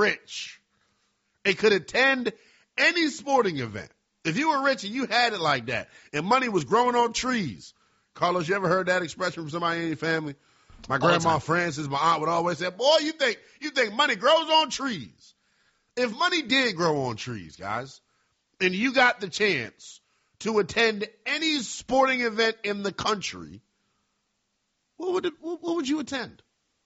rich and could attend any sporting event, if you were rich and you had it like that, and money was growing on trees, Carlos, you ever heard that expression from somebody in your family? My grandma Frances, my aunt would always say, boy, you think money grows on trees. If money did grow on trees, guys, and you got the chance to attend any sporting event in the country, what would you attend?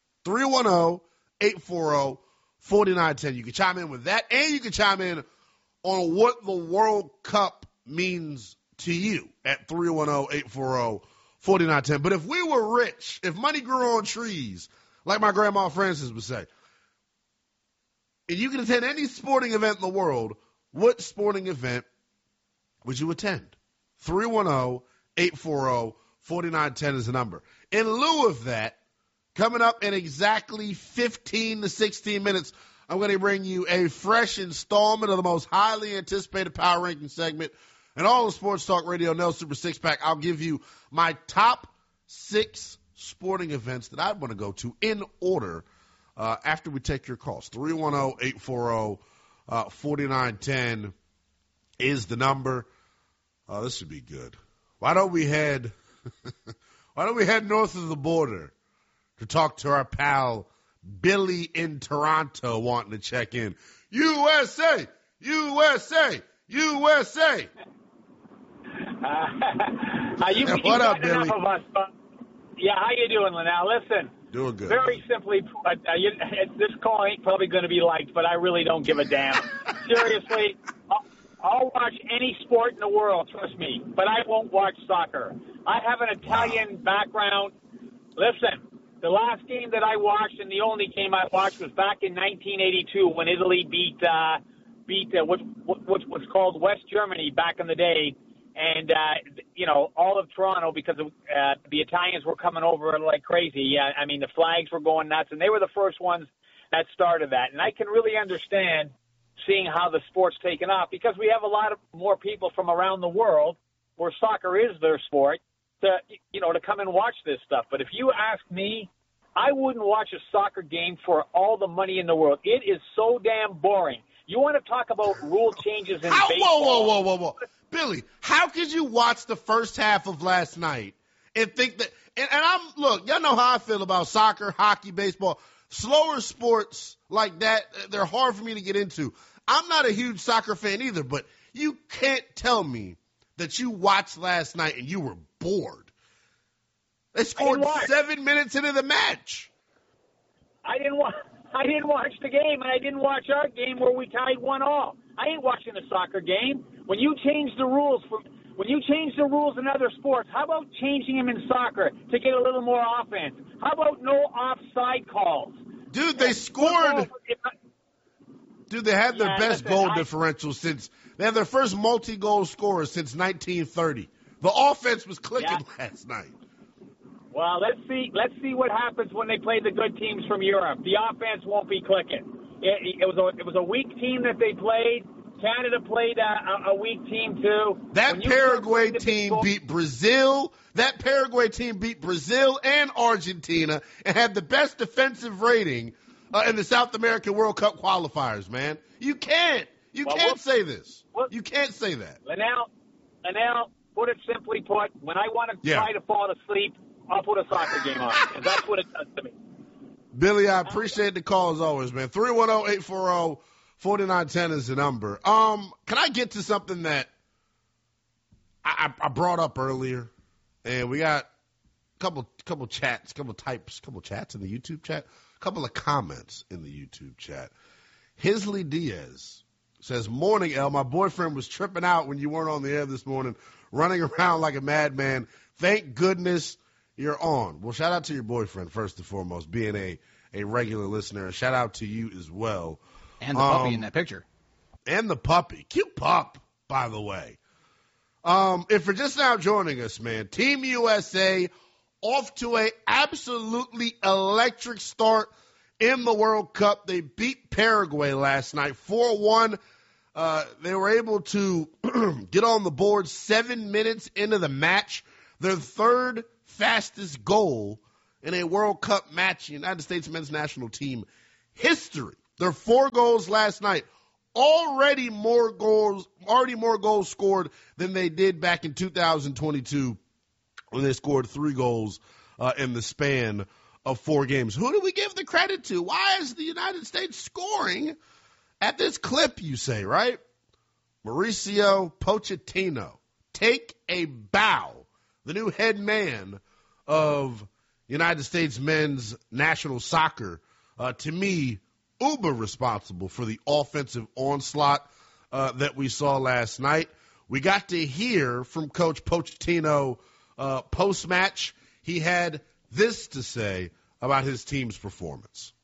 310-840-4910. You can chime in with that, and you can chime in on what the World Cup means to you at 310-840-4910. But if we were rich, if money grew on trees, like my grandma Frances would say, and you could attend any sporting event in the world, what sporting event would you attend? 310-840-4910 is the number. In lieu of that, coming up in exactly 15 to 16 minutes, I'm going to bring you a fresh installment of the most highly anticipated Power Ranking segment in all of Sports Talk Radio, Nell Super Six Pack. I'll give you my top 6 sporting events that I want to go to in order after we take your calls. 310-840-4910 is the number. This should be good. Why don't we head north of the border to talk to our pal Billy in Toronto wanting to check in. USA, USA, USA. What up, Billy? Yeah, how you doing, Linnell? Listen. Doing good. Very simply, this call ain't probably going to be liked, but I really don't give a damn. Seriously, I'll watch any sport in the world, trust me, but I won't watch soccer. I have an Italian background. Listen, the last game that I watched, and the only game I watched, was back in 1982 when Italy beat what was called West Germany back in the day. And, all of Toronto, because of, the Italians were coming over like crazy. I mean, the flags were going nuts, and they were the first ones that started that. And I can really understand seeing how the sport's taken off, because we have a lot of more people from around the world where soccer is their sport to come and watch this stuff. But if you ask me, I wouldn't watch a soccer game for all the money in the world. It is so damn boring. You want to talk about rule changes in baseball? Whoa. Billy, how could you watch the first half of last night and think that – look, y'all know how I feel about soccer, hockey, baseball. Slower sports like that, they're hard for me to get into. I'm not a huge soccer fan either, but you can't tell me that you watched last night and you were bored. They scored 7 minutes into the match. I didn't watch the game, and I didn't watch our game where we tied 1-1. I ain't watching a soccer game. When you change the rules in other sports, how about changing them in soccer to get a little more offense? How about no offside calls? Dude, they scored. Dude, they had their best goal differential since they had their first multi-goal scorer since 1930. The offense was clicking last night. Well, let's see what happens when they play the good teams from Europe. The offense won't be clicking. It was a weak team that they played. Canada played a weak team too. That Paraguay team beat Brazil. That Paraguay team beat Brazil and Argentina and had the best defensive rating in the South American World Cup qualifiers, man. You can't say this. You can't say that. Linnell, put it simply put, when I want to try to fall asleep, I'll put a soccer game on. And that's what it does to me. Billy, I appreciate the call as always, man. 310-840-4910 is the number. Can I get to something that I brought up earlier? And we got a couple chats in the YouTube chat, a couple of comments in the YouTube chat. Hisley Diaz says, "Morning, El. My boyfriend was tripping out when you weren't on the air this morning, running around like a madman. Thank goodness you're on." Well, shout out to your boyfriend, first and foremost, being a regular listener. And shout out to you as well. And the puppy in that picture. And the puppy. Cute pup, by the way. If you're just now joining us, man, Team USA off to a absolutely electric start in the World Cup. They beat Paraguay last night, 4-1. They were able to get on the board 7 minutes into the match. Their third fastest goal in a World Cup match in United States men's national team history. There are 4 goals last night. Already more goals scored than they did back in 2022 when they scored 3 goals in the span of 4 games. Who do we give the credit to? Why is the United States scoring at this clip, you say, right? Mauricio Pochettino. Take a bow. The new head man of United States men's national soccer, to me, uber responsible for the offensive onslaught that we saw last night. We got to hear from Coach Pochettino post-match. He had this to say about his team's performance.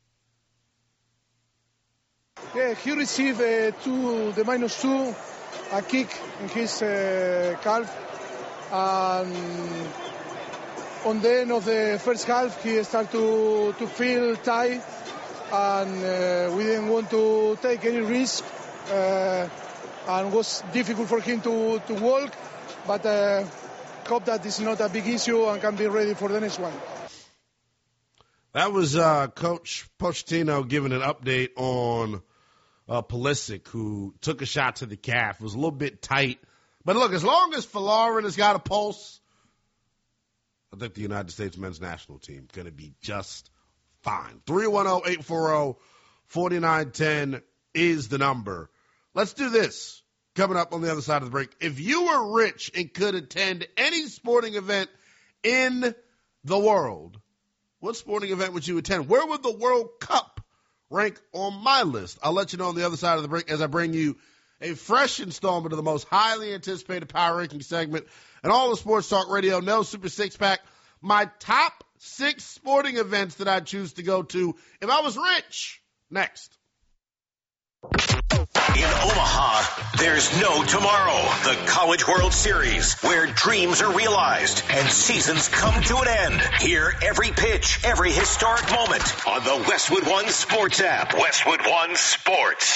Yeah, he received the -2, a kick in his calf. And on the end of the first half, he started to feel tight, and we didn't want to take any risk, and it was difficult for him to walk, but hope that it's not a big issue and can be ready for the next one. That was Coach Pochettino giving an update on Pulisic, who took a shot to the calf. It was a little bit tight. But look, as long as Folarin has got a pulse, I think the United States men's national team is going to be just fine. 310-840-4910 is the number. Let's do this. Coming up on the other side of the break. If you were rich and could attend any sporting event in the world, what sporting event would you attend? Where would the World Cup rank on my list? I'll let you know on the other side of the break as I bring you a fresh installment of the most highly anticipated Power Ranking segment and all the Sports Talk Radio, no Super Six Pack. My top 6 sporting events that I'd choose to go to if I was rich. Next. In Omaha, there's no tomorrow. The College World Series, where dreams are realized and seasons come to an end. Hear every pitch, every historic moment on the Westwood One Sports app. Westwood One Sports.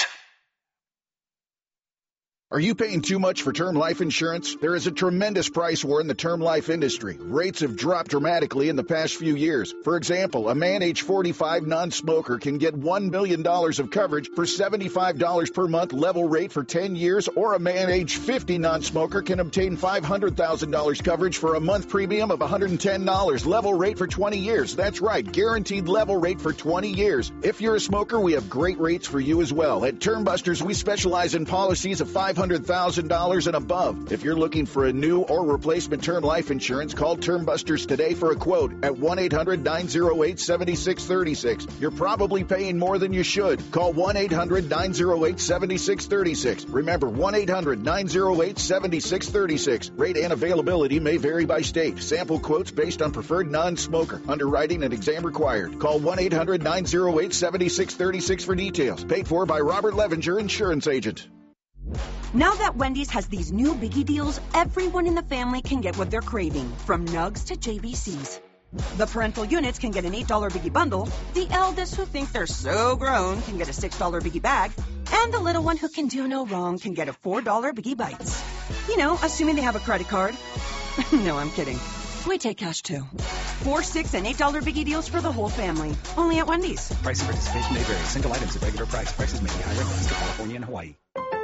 Are you paying too much for term life insurance? There is a tremendous price war in the term life industry. Rates have dropped dramatically in the past few years. For example, a man age 45 non-smoker can get $1 million of coverage for $75 per month level rate for 10 years, or a man age 50 non-smoker can obtain $500,000 coverage for a month premium of $110 level rate for 20 years. That's right, guaranteed level rate for 20 years. If you're a smoker, we have great rates for you as well. At Term Busters, we specialize in policies of $500,000 and above. If you're looking for a new or replacement term life insurance, call Term Busters today for a quote at 1-800-908-7636. You're probably paying more than you should. Call 1-800-908-7636. Remember, 1-800-908-7636. Rate and availability may vary by state. Sample quotes based on preferred non-smoker. Underwriting and exam required. Call 1-800-908-7636 for details. Paid for by Robert Levenger, insurance agent. Now that Wendy's has these new biggie deals, everyone in the family can get what they're craving, from nugs to JBCs. The parental units can get an $8 biggie bundle, the eldest who think they're so grown can get a $6 biggie bag, and the little one who can do no wrong can get a $4 biggie bites. You know, assuming they have a credit card. No, I'm kidding. We take cash too. $4, $6, and $8 biggie deals for the whole family. Only at Wendy's. Price and participation may vary. Single items at regular price. Prices may be higher in Alaska, California, and Hawaii.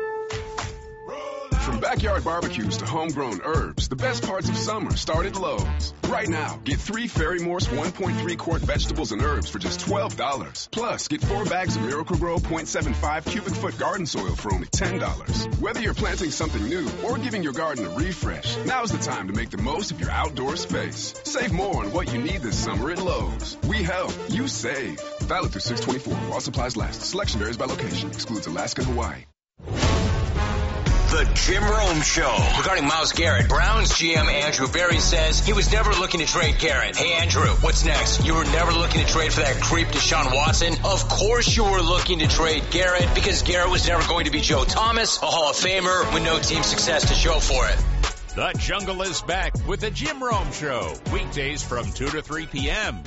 From backyard barbecues to homegrown herbs, the best parts of summer start at Lowe's. Right now, get 3 Ferry Morse 1.3 quart vegetables and herbs for just $12. Plus, get 4 bags of Miracle-Gro 0.75 cubic foot garden soil for only $10. Whether you're planting something new or giving your garden a refresh, now's the time to make the most of your outdoor space. Save more on what you need this summer at Lowe's. We help, you save. Valid through 6/24 while supplies last. Selection varies by location. Excludes Alaska and Hawaii. The Jim Rome Show. Regarding Myles Garrett, Browns GM Andrew Berry says he was never looking to trade Garrett. Hey, Andrew, what's next? You were never looking to trade for that creep Deshaun Watson? Of course you were looking to trade Garrett, because Garrett was never going to be Joe Thomas, a Hall of Famer with no team success to show for it. The Jungle is back with the Jim Rome Show. Weekdays from 2 to 3 p.m.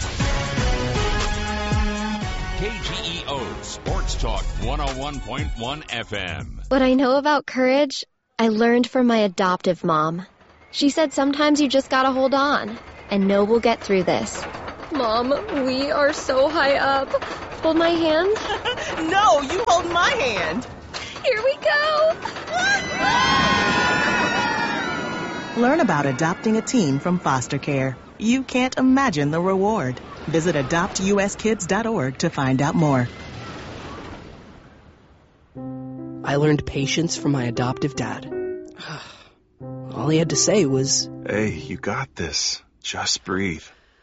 KGEO Sports Talk 101.1 FM. What I know about courage, I learned from my adoptive mom. She said sometimes you just gotta hold on and know we'll get through this. Mom, we are so high up. hold my hand? No, you hold my hand. Here we go. Learn about adopting a teen from foster care. You can't imagine the reward. Visit adoptuskids.org to find out more. I learned patience from my adoptive dad. All he had to say was, "Hey, you got this. Just breathe."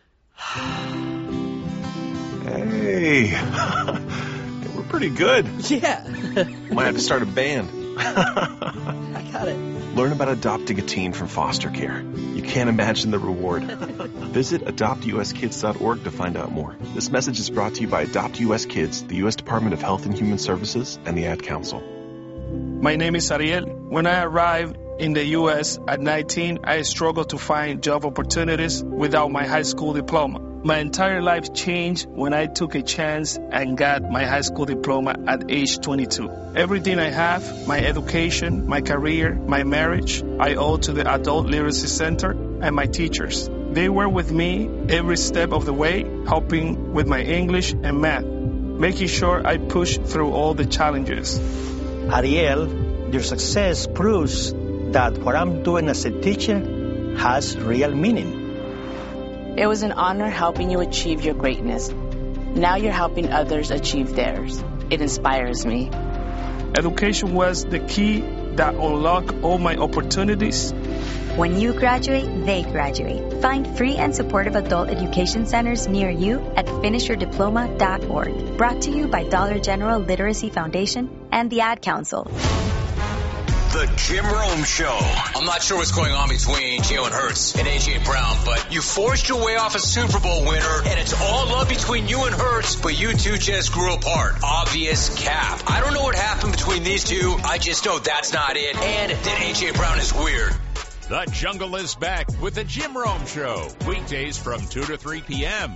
Hey, we're pretty good. Yeah. Might have to start a band. I got it. Learn about adopting a teen from foster care. You can't imagine the reward. Visit adoptuskids.org to find out more. This message is brought to you by Adopt US Kids, the U.S. Department of Health and Human Services, and the Ad Council. My name is Ariel. When I arrived in the U.S. at 19, I struggled to find job opportunities without my high school diploma. My entire life changed when I took a chance and got my high school diploma at age 22. Everything I have, my education, my career, my marriage, I owe to the Adult Literacy Center and my teachers. They were with me every step of the way, helping with my English and math, making sure I pushed through all the challenges. Ariel, your success proves that what I'm doing as a teacher has real meaning. It was an honor helping you achieve your greatness. Now you're helping others achieve theirs. It inspires me. Education was the key that unlocked all my opportunities. When you graduate, they graduate. Find free and supportive adult education centers near you at finishyourdiploma.org. Brought to you by Dollar General Literacy Foundation and the Ad Council. The Jim Rome Show. I'm not sure what's going on between Jalen Hurts and A.J. Brown, but you forced your way off a Super Bowl winner, and it's all love between you and Hurts, but you two just grew apart. Obvious cap. I don't know what happened between these two. I just know that's not it, and that A.J. Brown is weird. The Jungle is back with the Jim Rome Show. Weekdays from 2 to 3 p.m.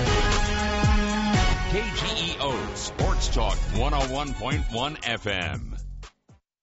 KGEO Sports Talk 101.1 FM.